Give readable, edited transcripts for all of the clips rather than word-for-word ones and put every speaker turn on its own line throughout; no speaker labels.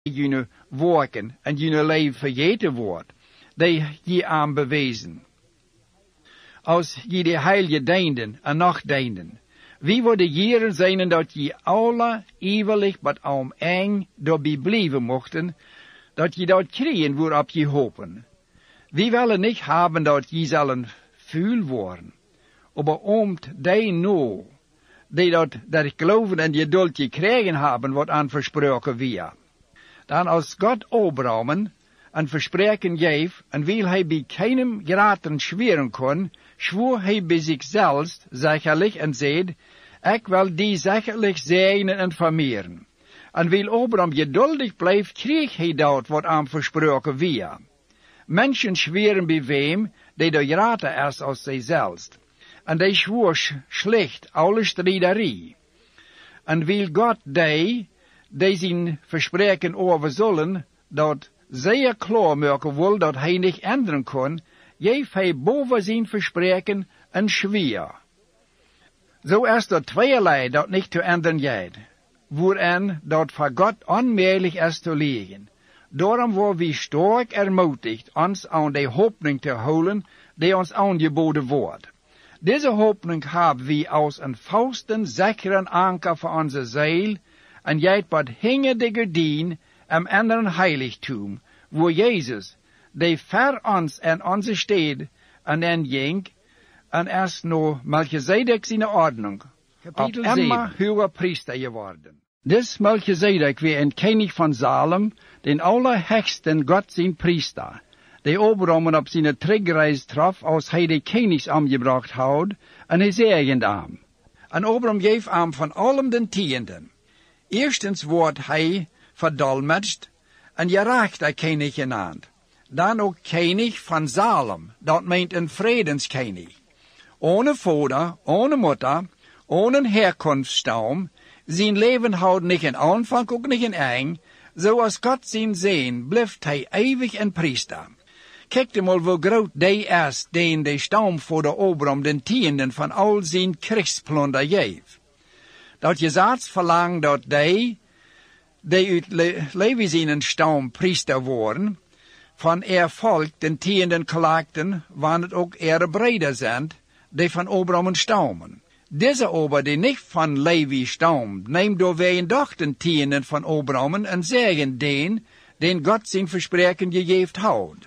jullie werken en jullie leven vergeten wordt, die je aan bewezen. Als je de heilige deenden en nog deenden, wie worden jaren zijn dat je alle eeuwig wat om eng daarbij blijven mochten, dat je dat krijgen waarop je hopen. Wie willen niet hebben dat je zullen vuil worden, maar omt die no, die dat geloven en die geduld gekregen hebben, wat aan versproken weer. Dan als God Abrahamen een verspreken geeft, en wil hij bij keinem geraten zweren kon, zwoer hij bij zichzelf zekerlijk en zei, ik wil die zekerlijk zegenen en vermeeren. En wil Abraham geduldig blijven, kreeg hij dat wat aan versproken weer. Mensen zweren bij wem, die de geraten is als zijzelf. En die zwoer slecht alle striderie. En wil God die zijn verspreken over zullen, dat zeer klaar maken wil dat hij niet änderen kon, geeft hij boven zijn verspreken een zwier. Zo is er tweeërlei dat niet te änderen gaat, waarin dat voor God onmogelijk is te liggen. Daarom worden we sterk ermutigd ons aan de hoopning te houden die ons aangeboden wordt. Deze hoopning hebben we als een vasten zekere anker voor onze ziel, en jij wat hingen de gordijn en anderen heiligtum, waar Jezus, die ver ons en onze steden en en ging, en is nu Melchizedek zijn ordnung,
Kapitel
op
7.
immer hoge priester geworden. Dus Melchizedek weer een koning van Salem, den allerhechsten God zijn priester, die Abraham op zijn terugreis trof als hij de konings omgebracht had, en hij zegende hem. En Abraham geeft hem van allem den tienden. Eerstens wordt hij verdolmetst en gerachte koning genaamd. Dan ook koning van Salem, dat meent een vredenskoning. Ohne vader, ohne moeder, ohne herkomststam, zijn leven houdt niet in aanvang, ook niet in eind. Zoals God zijn zin, blijft hij eeuwig een priester. Kijk de mal hoe groot die is, die de stam voor de Abraham den tienden van al zijn krigsplunder geeft. Dat je zaad verlangt dat die uit Levi zijn stam priester worden, van volk den tienden klaagden, wanneer het ook breder zijn, die van Abraham stammen. Deze ober die niet van Levi stamt, neemt door wij doch den tienden van Abraham en zeggen den God zijn verspreken gegeven houdt.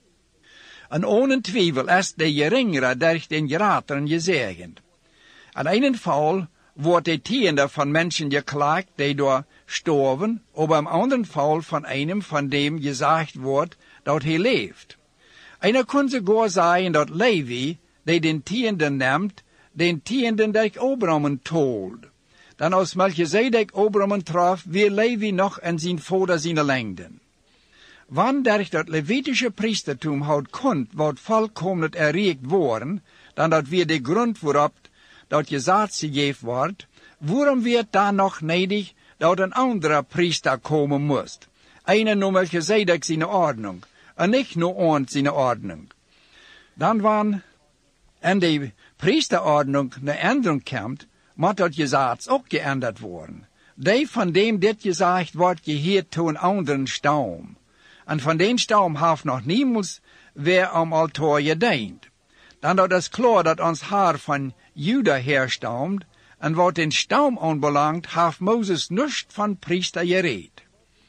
En ohne twijfel is de geringere durch den gerateren gezegend. Aan een geval wordt de tiende van mensen geklaagd die door sterven, aber im anderen Fall von einem, von dem gesagt wordt dat hij leeft. Einer kon sogar sagen, dat Levi, die den tienden neemt, den tienden durch Abraham told. Dan als Melchizedek Abraham traf, weer Levi nog en zijn vader zijn lengden. Wanneer dat Levitische priestertum houdt kont, wat volkomen erreikt worden, dan dat weer de grond waarop dat gezaad gegeven wordt, waarom werd dan nog nodig dat een andere priester komen moest? Einer nur Melchizedek zijn ordnung, en niet nur ons zijn ordnung. Dan waren en de priesterordnung eine Änderung kommt, moet dat gezaad ook geändert worden. Die van dem dit gezegd wordt geheerd to een anderen stam. En van den stam heeft nog niemals weer am altaar gediend. Dan dat is klaar dat ons haar van Juda herstamt, en wat den stam aanbelangt, heeft Moses niets van priester gereed.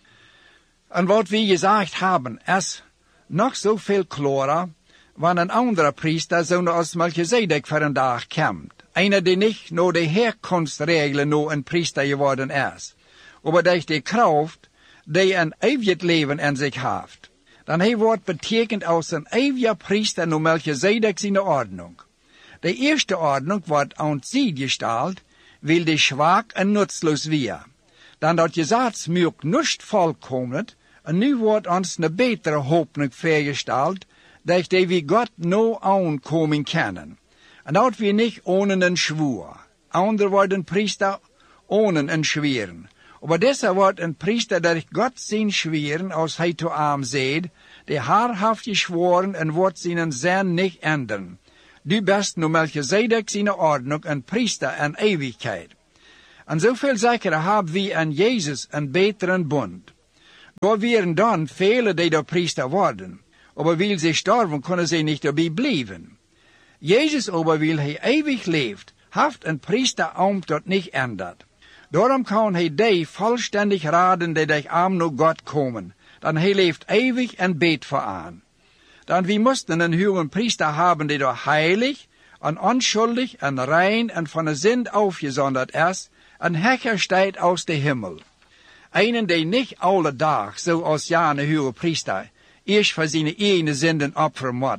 En wat we gezegd hebben, is nog zoveel klarer, wanneer een andere priester, zoals Melchizedek voor een dag komt. Einer die niet naar de herkomstregelen naar een priester geworden is, maar durch de kracht die een eeuwig leven in zich heeft. Dan hij wordt betekend als een eeuwige priester naar Melchizedek zijn ordnung. De eerste ordnung wordt aan zij gesteld, wil de zwak en nutzloos weer. Dan dat gezaad mögt nicht volkomen, en nu wordt ons een betere hoopning voorgesteld, dat we God no aankomen kennen. En dat we niet ohne een schwoer. Ander worden priester ohne een schweren. Maar deze wordt een priester dat God zijn schweren, als hij te hem zegt, de haar heeft geschworen en wordt zijn zin niet ändern. Du best nu Melchizedek zijn ordnung een priester en eeuwigheid. En zoveel zeker hebben we aan Jezus een betere bond. Da wären dann viele, die der Priester worden. Aber weil sie sterben, können sie nicht dabei bleiben. Jesus aber, weil er ewig lebt, haft ein Priesteramt dort nicht ändert. Darum kann er die vollständig raden, die durch Arm nur Gott kommen. Dann er lebt ewig en bet für an. Dann wir mussten einen hohen Priester haben, der doch heilig, en unschuldig, en rein, en von der Sünd aufgesondert ist, en Hecher steht aus dem Himmel. Einen, der nicht alle Tag, so als Jane hohe Priester, erst für seine eigenen Sünden opfern muss.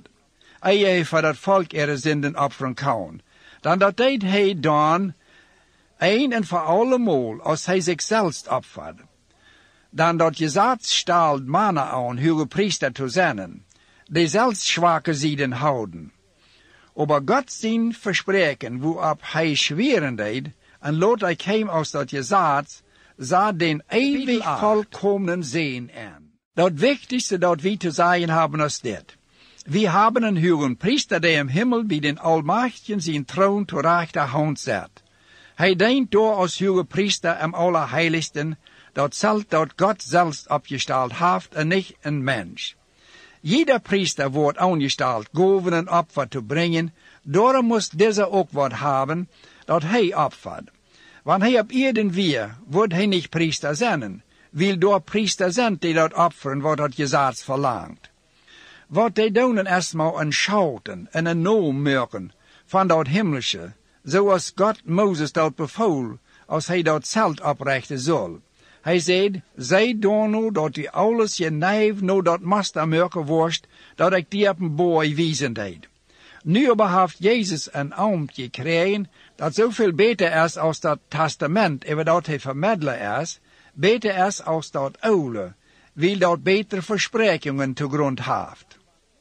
Ehe für das Volk ihre Sünden opfern kann. Dann dat deed hij dan een en voor allemal, als hij zich selbst opfert. Dan dat Gesetz stelt Männer aan, hoge Priester zu sein, die selbst schwache Seiden houden. Aber Gott sein Versprechen, woab hij schweren deed, en lot hij kwam aus dat Gesetz, sah den ewig vollkommenen Sehen an. Dat wichtigste dat wir zu sagen haben ist dit. Wir haben einen hohen Priester, der im Himmel bei den Allmächtigen sein Thron zur rechter Hand sitzt. Hij dient door als hoge Priester am Allerheiligsten, dat zelt dat Gott selbst abgestellt haft en nicht ein Mensch. Jeder Priester wordt aangestellt, Gaven en Opfer zu bringen, darum muss dieser ook wat haben, dat hij opfert. Wann hij op Erden weer, wordt hij nicht Priester zijn, weil door Priester zijn die dat opfern, wat dat Gesetz verlangt. Wat die doen erstmal een Schauten en een Noem merken van dat Himmlische, zoals God Moses dat bevoel, als hij dat zelt oprichten zal. Hij zei, zij doen nu dat die alles je nijf nu dat master merken worst, dat ik die op een boy wijzen deed. Nu aber heeft Jezus een ambt gekregen, dat zoveel beter is als dat testament, over dat hij vermiddelen is, beter is als dat oude, wil dat betere versprechingen te grond heeft.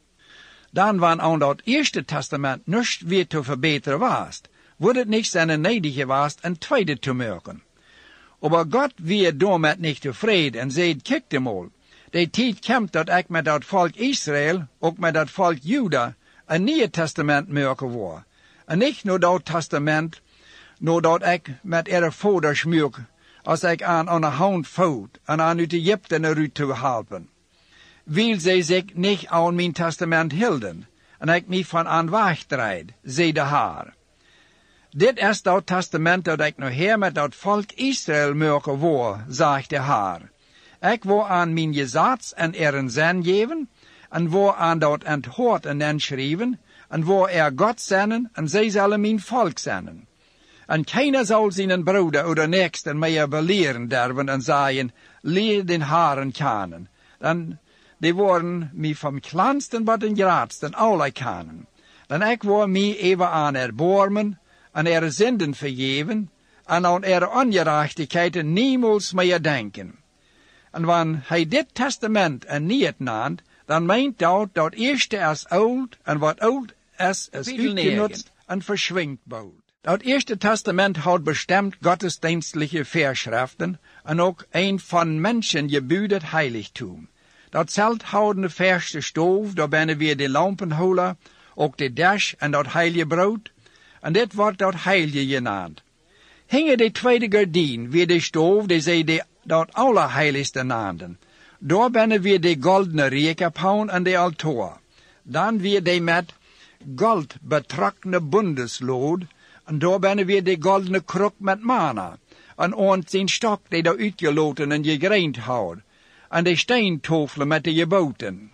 Dan wanneer aan dat eerste testament niets weer te verbeteren was, wordt het niet zijn neidig geweest een tweede te merken. Aber God weer daarmee niet tevreden en zei, kijk mal, de tijd komt dat ik met dat volk Israël, ook met dat volk Juda, een nieuw testament merken word. En niet nur dat testament, nur dat ik met ihre vaders merk, als ik aan de hand voet en aan uit Egypte eruit te helpen. Wil zij zich niet aan mijn testament hielden, en ik mij van aan wegdreid, zei de Heer. Dit is dat testament dat ik nog her met dat volk Israël merken word, zegt de Heer. Ik wil aan mijn Gesetz en ihren zin geven, en wil aan dat enthoort en schrijven, en wil God zenden, en zij zullen mijn volk zenden. En keiner zal zijn broeder oder nächsten meer beleren derven en zeggen, leer den Herren kennen. Dan die worden mij vom kleinsten tot den grootsten alle kennen. Dan ik wil mij even aan erbarmen, aan ihre Sünden vergeven, en aan ihre ongerechtigheden niemals meer denken. En wanneer hij dit testament en niet naant, dan meint dat eerste is oud, en wat oud is uitgenutzt en verschwingt bald. Dat eerste testament houdt bestemd gottesdienstliche Verschriften en ook een van mensen gebudet heiligtum. Dat zelt houden de verste stoof, daar binnen weer de lampenholer, ook de dash en dat heilige brood, en dit wordt dat heilige genaamd. Hingen de tweede gordijn weer de stoof, die zij dat allerheiligste naamden. Daar binnen weer de goldene rekenpaun en de altaar. Dan weer de met gold betrokkene bundeslood, en daar binnen weer de goldene kruk met mana, en ont zijn stok die daar uitgeloten en gegreind houdt, en de steintofelen met de geboten.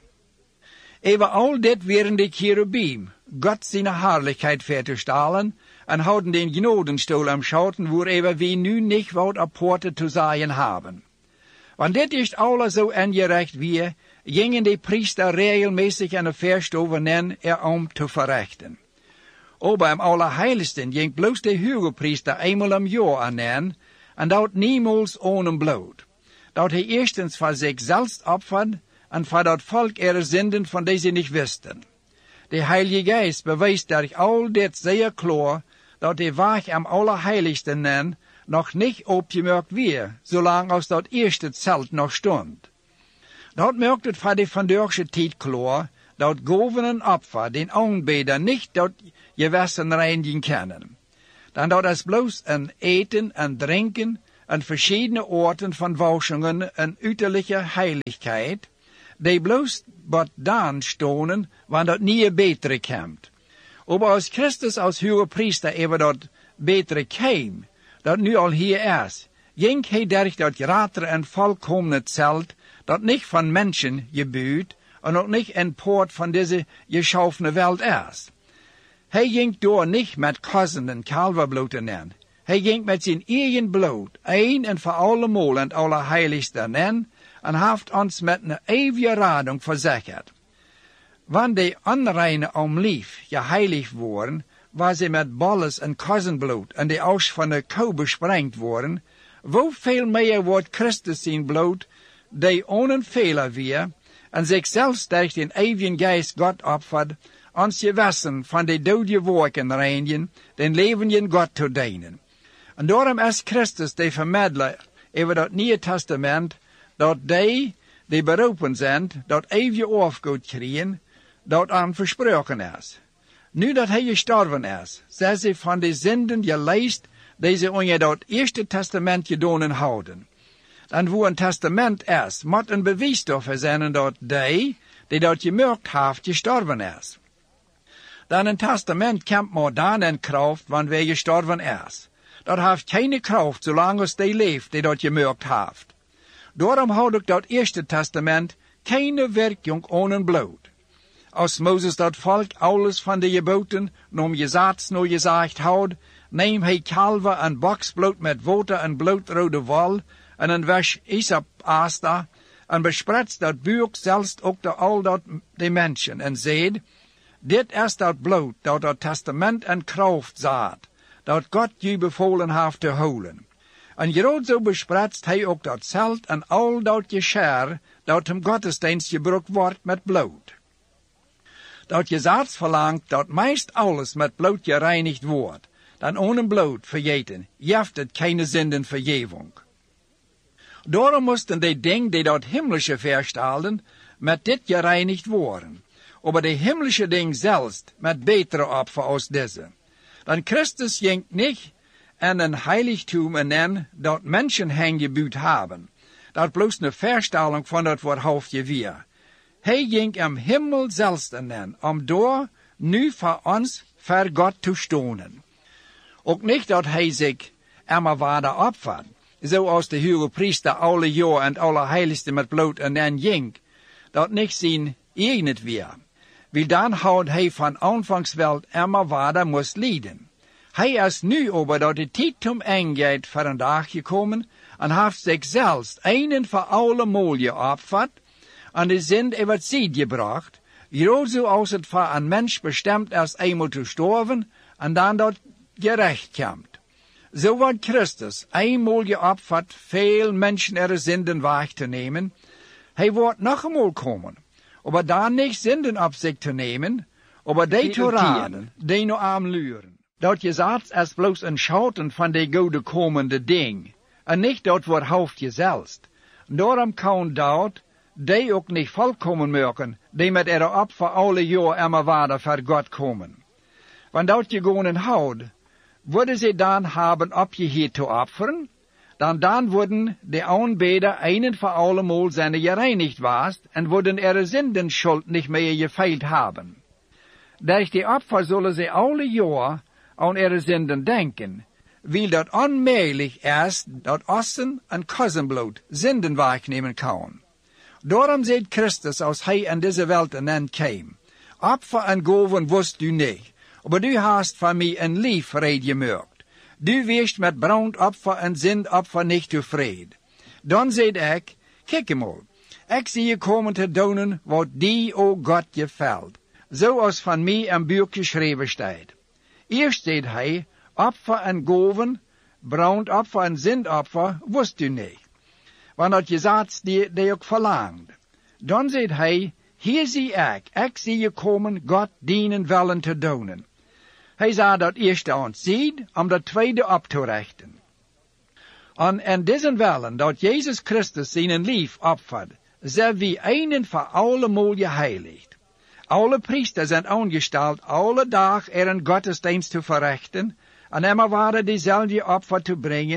Over al dit wären de cherubim, Gott seine Herrlichkeit verzustellen, en houden den Gnodenstuhl am Schauten, wo wie nu nicht wat apporte zu sein haben. Want dit is alles so angerecht wie, gingen de Priester regelmäßig eine Verstoven nennen, om te verrichten. Aber im Allerheiligsten ging bloß de Hügelpriester einmal im Jahr an, en dat niemals ohne Blut. Dat hij erstens voor zich selbst opfert, en voor dat volk ihre Sünden, von die sie nicht wisten. Der Heilige Geist beweist durch all dit sehr klar, dat de Weg am Allerheiligsten nennen, noch nicht opgemerkt wir, solange als dat eerste Zelt noch stond. Dat merkt het voor de vandaagse tijd klar, dat Gaven en Opfer den Aanbeder nicht dat gewassen reinigen können. Dan dat is bloos een eten en drinken, en verschiedene oorten van wauschungen en uiterlijke heiligkeit, die bloos wat dan stonen, want dat nie betere komt. Aber als Christus als hoge priester even dat betere kwam, dat nu al hier is, ging hij durch dat ratere en volkomene zelt, dat niet van mensen gebuurd, en ook niet een poort van deze geschaffene wereld is. Hij ging door niet met kossen en kalverbloed in. Hij ging met zijn eigen bloed, een en voor allemol en allerheiligste in, en heeft ons met een eeuwige rading verzekerd. Wanneer de onreine om lief geheiligd worden, waar ze met bolles en kossenbloed en de aus van de kou besprengd worden, hoeveel meer wordt Christus zijn bloed, die onenfehler weer, en zichzelf durch den eeuwigen Geist God opvat, ons gewassen van de dode werken reinigen, den levenden God te dienen. En daarom is Christus de vermiddelaar over dat Nieuwe Testament, dat die beroepen zijn, dat eeuwige afgoed krijgen, dat aan versproken is. Nu dat hij gestorven is, zijn ze van de zinden geleest, die ze onder dat Eerste Testament gedaan houden. En wo een testament is, moet een bewijs daarvoor zijn dat die dat gemerkt heeft, gestorven is. Dan een testament komt maar dan in kracht, wanneer gestorven is. Dat heeft geen kracht, zolang als die leeft, die dat gemerkt heeft. Daarom houdt ook dat Eerste Testament keine werking ohne bloed. Als Moses dat volk alles van de geboten, nom gezats no gezegd houdt, neem hij kalver en boksbloed met water en bloedrode wol, en een was isop asta, en bespretst dat buik zelfs ook de al dat de mensen, en zeid, dit is dat bloed, dat testament en kracht zaad, dat God je bevolen heeft te houden. En groot zo bespretst hij ook dat zelt en al dat gescher, dat hem godsdienst gebruikt wordt met bloed. Dat gezats verlangt dat meest alles met bloed gereinigd wordt, dan ohne bloed vergeten, jeft het keine zindenvergeving. Daarom moesten die dingen die dat himmlische verstellen, met dit gereinigd worden. Aber de himmlische ding zelfs met betere opfer als deze. Dan Christus ging niet en een heiligtum in dat mensen hen gebuut hebben. Dat bloos een verstelling van dat woord hoofdje weer. Hij ging am Himmel zelfs in, om door nu voor ons voor God te stonen. Ook niet dat hij zich immer waarde opvat, zoals de hoge priester alle jaar en alle heiligste met bloed en ging, dat niet zijn eigen weer. Wil dan houdt hij van aanvangsweld immer waarde moest lijden. Hij is nu over dat de tijd om aangeet voor een dag gekomen en heeft zichzelf een en voor alle mooie opvat en de zin over ziet gebracht, groot zoals het voor een mens bestemd is eenmaal te sterven en dan dat gerecht komt. Zo wordt Christus eenmaal geopvat veel mensen ihre zinden weg te nemen. Hij wordt nog eenmaal komen, aber dan niet zinden op zich te nemen, aber die te raden, die nu aanluren. Dat gezats is bloos een schouten van de gode komende ding, en niet dat wordt hoofd jezelf. Daarom kan dat, die ook niet volkomen merken, die met ihre opfer alle jaar immer waarder voor God komen. Want dat je gewoon houdt, worden ze dan hebben opgeheerd te opferen, dan worden de aanbeder een en voor allemol zijn gereinigd was en worden ihre zindenschuld niet meer gefeild hebben. Durch die Opfer zullen ze alle jaar aan ihre zinden denken, weil dat onmogelijk is dat ossen en kossenbloed zinden wegnemen kan. Daarom zegt Christus als hij in deze wereld en kwam, Opfer en goven wust u niet, aber du hast van mij een lief red gemerkt. Du wirst met brandopfer en zindopfer niet tevreden. Dan zei ik, kijk eenmaal, ik zie je komen te doen wat die o God gefällt, zoals van mij een boek geschreven staat. Eerst zei hij, opfer en goven, brandopfer en zindopfer wust u niet. Want dat gezats die ook verlangt. Dan zei hij, hier zie ik zie je komen God dienen willen te doen. Hij zou dat eerste ontzien om dat tweede op te richten. En in deze willen dat Jezus Christus zijn lief opvat, zijn we een en voor allemol geheiligd. Alle priesters zijn aangesteld alle dag een godsdienst te verrichten en immer waren dezelfde opfer te brengen,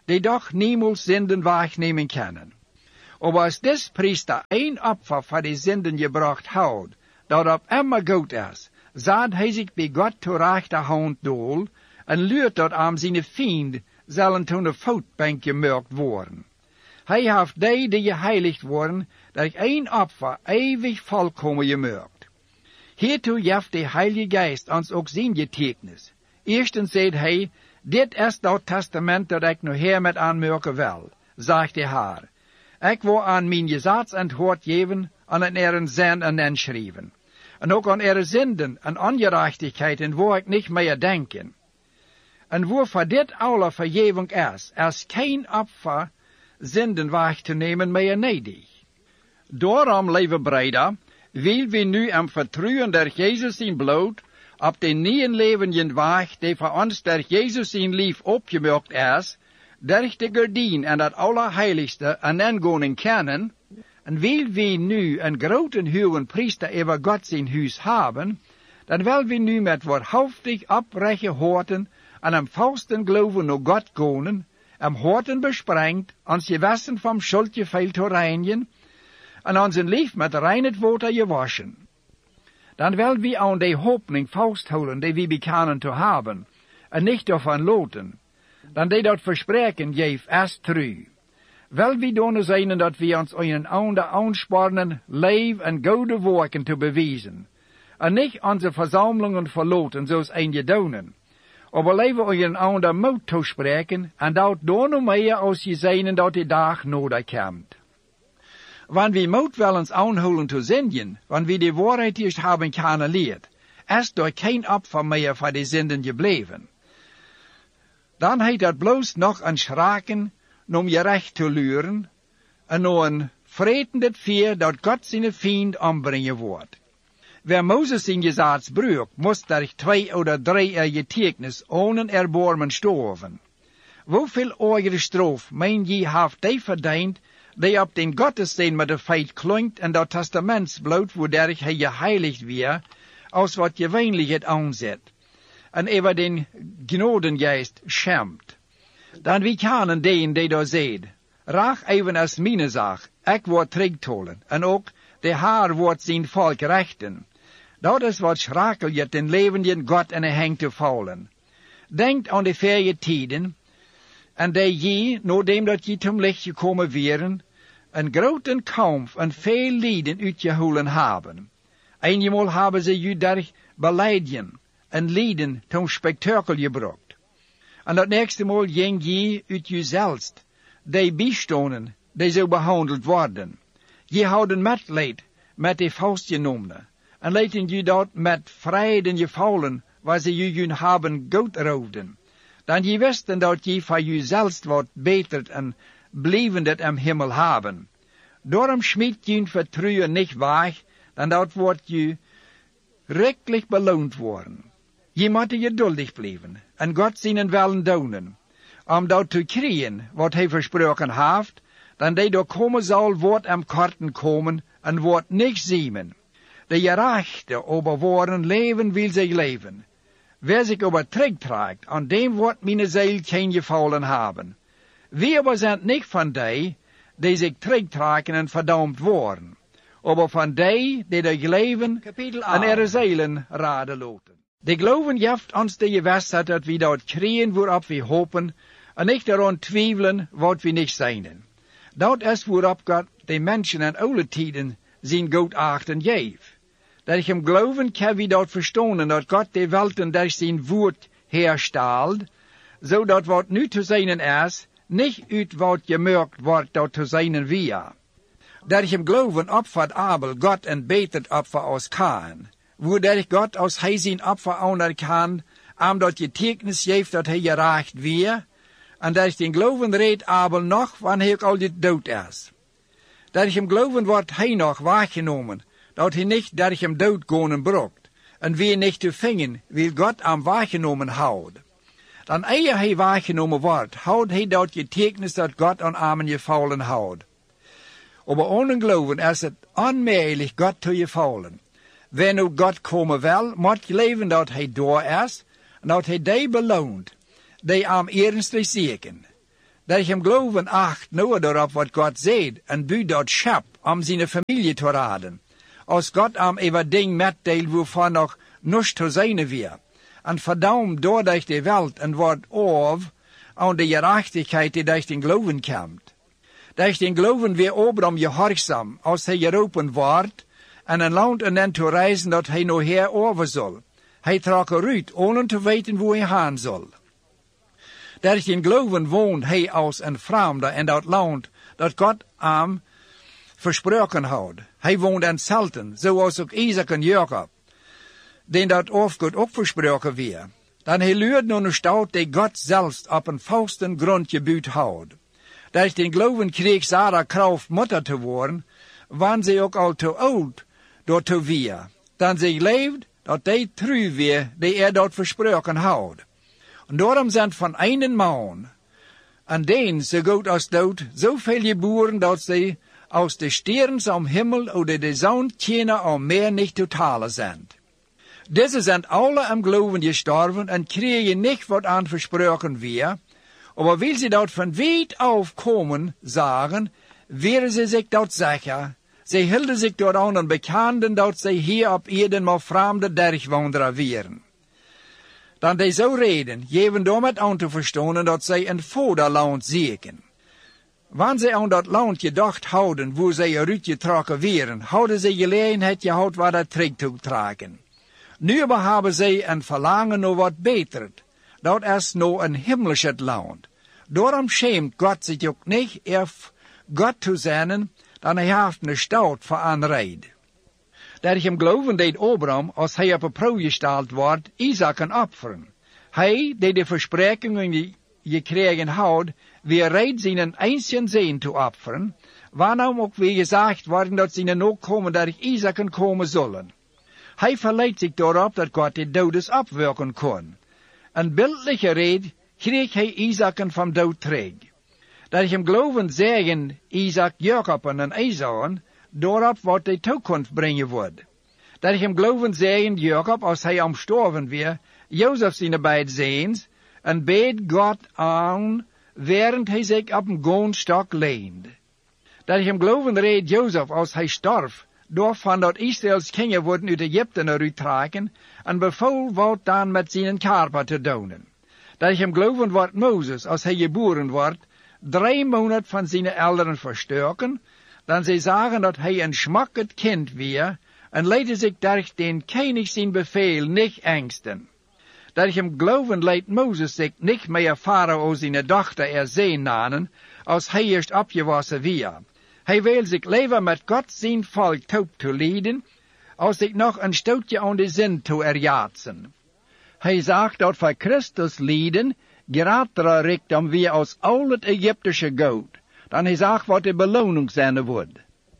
die doch niemals Sünden wegnemen können. Aber als des Priester een Opfer voor die Sünden gebracht houdt, dat op immer goed is, zet hij zich bij God ter rechterhand doel, en leert dat aan zijn vriend zullen toen de voetbank gemerkt worden. Hij heeft die geheiligd worden, dat een Opfer eeuwig volkomen gemerkt. Hiertoe geeft de Heilige Geest ons ook zijn getuigenis. Eerstens zegt hij, dit is dat testament dat ik nu hier met aanmerken wil, zegt de Heer. Ik wil aan mijn gezag antwoord geven aan het eren zin en inschrijven. En ook aan ere zinden en ongerechtigheden wil ik niet meer denken. En waarvoor dit alle vergeving is geen Opfer zinden weg te nemen meer nedig. Daarom, lieve breder, wil we nu am vertrouwen der Jezus in bloed, op de nieuwe levende weg, die voor ons der Jezus in lief opgemerkt is, durch de gordijn en dat allerheiligste en ingoning kennen, en wil we nu een grote hoge priester over God zijn huis hebben, dan wil we nu met wahrhaftig oprechte harten en am volsten geloven naar God gaan, am harten besprengt, ons gewassen vom schuldje veel te reinigen, en onze lief met reinheid water gewaschen. Dan wil we aan de hoopning vasthouden die we bekennen te hebben, en niet daarvan loten. Dan die dat verspreken geeft is true. Wil we dan zijn dat we ons een ander aansporen, leef en goede werken te bewijzen, en niet onze verzamelingen verloten zoals een gedonen. Aber leven we een ander moed toespreken, en dat dan meer als je zijn dat de dag nodig komt. Wanneer we moed wel ons aanhouden te zenden, wanneer we de waarheid eerst hebben kennenleerd, is er geen opfer meer voor de zinden gebleven. Dan heet dat bloos nog een schraken om je recht te luren, en nog een vretendet vier dat God zijn vriend ombrengen wordt. Wer Moses in gezag bruikt, moest durch 2 oder 3 getuigenis ohne erbarmen sterven. Hoeveel oudere straf, mijn je, heeft die verdiend, die op den Gottesdienst met de feit klinkt en dat testamentsbloed, waardoor hij geheiligd weer, als wat gewöhnlich het aanzet, en over den Gnadengeist schämt. Dan wie kennen den die daar zegt, raag even als meine zaak, ik word terugtolen, en ook de Heer wordt zijn volk rechten. Dat is wat schrakeljet den levenden God in de hang te vallen. Denkt aan de vrije tijden, en die je, nadat dat je zum licht gekomen wären, een groten kampf en veel lijden uitgehouden hebben. Eenmaal hebben ze je durch beleiden en lijden zum spektakel gebracht. En dat nächste Mal ging je uit jezelf, die bijstonden, die zo behandeld worden. Je houden medleid met de vastgenomen, en laten je dat met vreden gevallen, waar ze je hebben goed roofden. Dan je wisten dat je voor jezelf wat beter en blijvendet am Himmel hebben. Daarom schmiet je vertrouwen niet weg, dan dat wordt je rechtlich beloond worden. Je moet geduldig blijven, en God zijn willen doen, om dat te krijgen wat hij versproken heeft, dan die door komen zal, wordt am korten komen, en wordt niks zien. De gerechte over worden leven wil zich leven. Wer zich overtrekt, aan dem wordt mijn ziel geen gevallen hebben. We aber zijn niet van die zich terugtrekken en verdampt worden, aber van die er leven en er zielen raden loten. De geloven geeft ons de gewissheid dat we dat krijgen waarop we hopen, en niet eraan twijfelen wat we niet zijn. Dat is waarop God de mensen in alle tijden zijn goedachten geeft. Dat ik hem geloven kan we dat verstaan, dat God de welten door zijn woord herstelt, zodat wat nu te zijn is, niet uit wat gemerkt wordt dat te zijn via. Dat ik hem geloven opvat Abel God en beter opfer als Kain, waardoor God als hij zijn opfer anerkan, omdat je tekens geeft dat hij gerecht weer, en dat ik den geloven reed Abel nog, wanneer hij al dood is. Dat ik hem geloven wordt hij nog weggenomen, dat hij niet dat ik hem doodgonen brokt, en wie niet te vingen, wil God am weggenomen houden. Dan eer hij weggenomen wordt, houdt hij dat getekens dat God aan armen gevallen houdt. Aber ohne geloven is het onmogelijk God te gevallen. Wenn nu God komen wil, moet je leven dat hij door is, en dat hij die beloont, die am ernstig zieken. Dat ik hem geloven acht nou daarop wat God zegt en buit dat schap om zijn familie te raden. Als God am even ding metdeel waarvan nog niets te zijn weer. En verdaumt doordat de wereld en wordt of aan de gerechtigheid die durch den geloven komt. Durch den geloven weer Abraham gehoorzaam als hij geroepen wordt en een land en dan te reizen dat hij nog her over zal. Hij trok eruit, ohne te weten hoe hij gaan zal. Durch den geloven woont hij als een vreemde in dat land dat God hem versproken had. Hij woont in zelten, zoals ook Isaac en Jacob, den dat of God ook versproken weer. Dan hij leert naar een stad die God zelfs op een vasten grond gebuut houdt. Durch den geloven kreeg Sarah kracht moeder te worden, wanneer ze ook al te oud door te weer. Dan zij leeft dat hij trouw weer die dat versproken houdt. En daarom zijn van een man, en den zo goed als dood, zoveel geboren dat ze als de sterren am Himmel oder de zon kennen al meer niet te talen zijn. Deze zijn alle am geloven gestorven en kregen niet wat aan versproken weer, maar wil ze dat van weit af komen zeggen, werden ze zich dat zeggen. Ze hielden zich door aan en bekenden dat ze hier op Eden maar vreemde dergwandelaar waren. Dan die zo reden, geven daarmee aan te verstaan dat zij een vaderland zieken. Wanneer zij aan dat land gedacht houden, waar zij eruit getrokken waren, hadden zij gelegenheid gehad waar dat terug te trekken. Nu maar hebben zij een verlangen naar wat beter. Dat is nog een himmlische land. Daarom schaamt God zich ook niet erf God te zijn, dan hij heeft een stad voor een reid. Dat ik hem geloven deed Abraham, als hij op een proef gesteld wordt, Isaac een offeren. Hij, die de versprekingen gekregen had, weer reid zijn einzigen zoon te offeren, waarom ook weer gezegd worden dat zijn nakomen dat Isaac komen zullen. Hij verleidt zich daarop dat God de dodes opwerken kon. Een beeldelijke reden kreeg hij Isaac van dood terug. Dat ik hem geloven zeggen, Isaac, Jacob en Esau, daarop wat de toekomst brengen wordt. Dat ik hem geloven zeggen, Jacob, als hij omstorven weer, Jozef zijn beide zoons, en beet God aan, während hij zich op een goonstok leende. Dat ik hem geloven reed Jozef, als hij starf, doorvan dat Israëls kinderen worden uit Egypte eruit trekken, en beval wat dan met zijn karper te doen. Dat ik hem geloven wordt Mozes, als hij geboren wordt, 3 maanden van zijn ouderen verstoken, dan zij zagen dat hij een schmakkend kind weer, en leidde zich durch den koning zijn bevel niet angsten. Dat ik hem geloven leidt Mozes zich niet meer Farao zijn dochter erzeen nanen, als hij eerst opgewassen weer. Hij wil zich leven met God zijn volk toe te leiden, als zich nog een stootje aan de zin te erjaatsen. Hij zegt dat voor Christus lijden gerater richt om weer als al het Egyptische goud, dan hij zegt wat de beloning zijn wordt.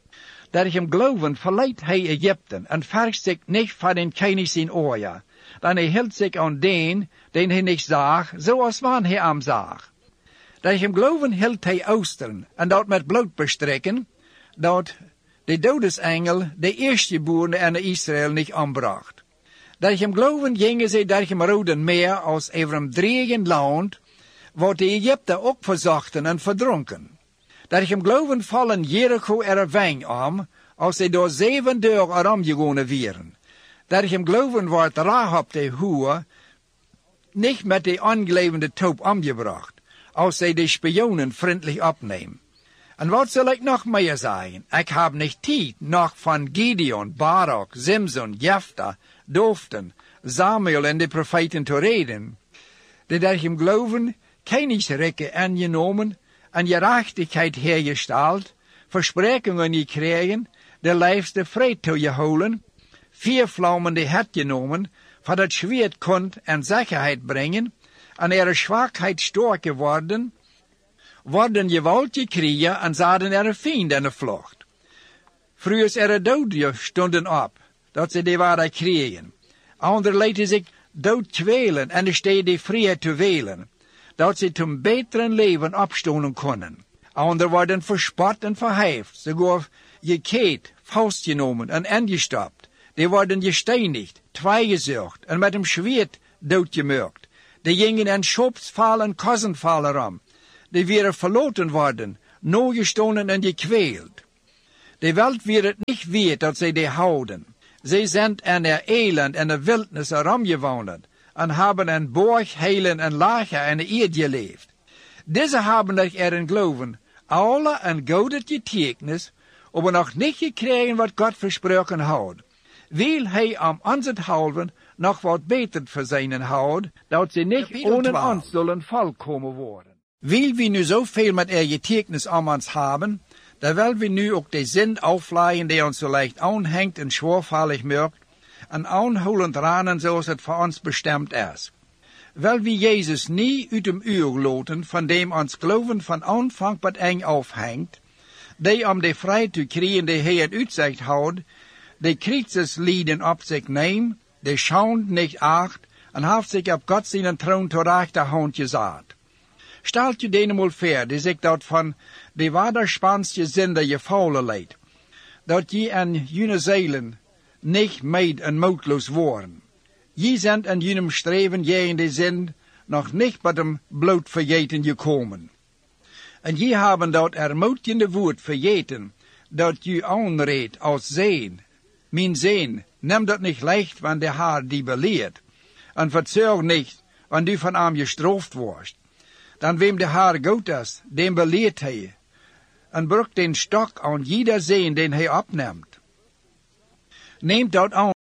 Dat ik hem geloven verleidt hij Egypten en vergt zich niet van den koning zijn oor, dan hij hield zich aan den hij niet zag, zoals wanneer hij hem zag. Dat ik hem geloven hield hij oosteren en dat met bloed bestrekken, dat de dodesengel de eerstgeborene en de Israël niet aanbracht. Dat ik hem geloven gingen zij durch hem Rode Meer als over een dreigend land, wat de Egypten ook verzochten en verdronken. Dat ik hem geloven vallen Jericho er wijn om, als zij door 7 dagen erom gegaan waren. Dat ik hem geloven wordt Rahab de hoer niet met de aangelevende toop omgebracht, als zij de spionen vriendelijk opnemen. En wat zal ik nog meer zeggen? Ik heb niet tijd nog van Gideon, Barak, Simson, Jefta, Doften, Samuel en de profeten te reden. Dat ik hem geloven, koningsrijken aangenomen en gerechtigheid hergesteld, versprekingen gekregen, de lijfste vrede te gehouden, 4 vlammende het genomen, van het zwaard kon en zekerheid brengen, en er zwakheid sterk geworden, worden geweld gekregen en zaten er vrienden in de vlucht. Vroeger er doden stonden op, dat ze die waren kregen. Anderen lieten zich dood kwelen en de steden vrijheid te welen, dat ze tot beteren leven opstonden konden. Anderen worden verspot en verheft, sogar gekeerd, vastgenomen en ingestapt. Die worden gesteinigd, tweegezocht en met een zwaard doodgemaakt. Die gingen in schopsval en kossenval erom. Die wären verloten worden, neergestonden en gequält. De Welt wird het nicht wert, dat zij die houden. Zij zijn in der Elend en der Wildnis herumgewandert en hebben een borg, heilen en lager in de Erde geleefd. Deze hebben zich erin geloven, alle een goede getuigenis, aber nog niet gekregen wat God versproken had. Wil hij om onzenthalve nog wat beter voor zijn houdt, dat ze niet ohne ons zullen volkomen worden. Wil we nu zoveel met getuigenis om ons hebben, dan willen we nu ook de zin afleiden die ons zo leicht aanhangt en schwervallig maakt, en aanhoudend ranen zoals het voor ons bestemd is. Wil we Jezus niet uit hem uur laten, van dem ons geloven van aanvang tot eind afhangt, die om de vrijheid te krijgen die hij in uitzicht houdt, de kruiseslijden op zich neemt, de schande niet acht, en heeft zich op God zijn troon tot rechterhand gezet. Stelt je denemaal voor, die zich dat van de wederspanste zinder je faulen leidt, dat je en jene zeilen niet meid en moedloos worden. Je zijn in jenem streven je in de zin nog niet bij hem bloot vergeten gekomen. En je hebben dat ermutigende woord vergeten, dat je aanreed als zeen. Mijn zeen, neem dat niet leicht, want de Heer die beleert. En verzorg niet, want du van hem gestraft wordt. Dan wem de Heer goed is, dem beleert hij. En brukt den stok aan jeder zeen den hij opneemt. Neemt dat aan.